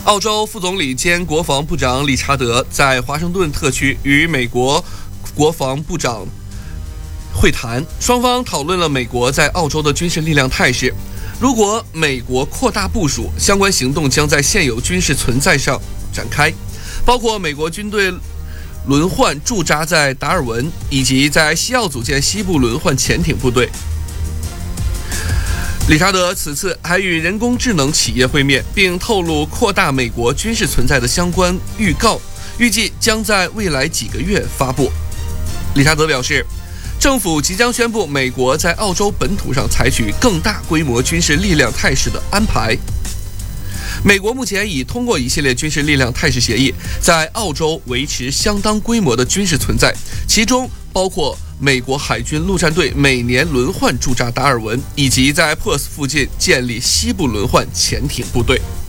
澳洲副总理兼国防部长理查德在华盛顿特区与美国国防部长会谈，双方讨论了美国在澳洲的军事力量态势。如果美国扩大部署，相关行动将在现有军事存在上展开，包括美国军队轮换驻扎在达尔文，以及在西澳组建西部轮换潜艇部队。理查德此次还与人工智能企业会面，并透露扩大美国军事存在的相关预告，预计将在未来几个月发布。理查德表示，政府即将宣布美国在澳洲本土上采取更大规模军事力量态势的安排。美国目前已通过一系列军事力量态势协议，在澳洲维持相当规模的军事存在，其中包括美国海军陆战队每年轮换驻扎达尔文，以及在珀斯附近建立西部轮换潜艇部队。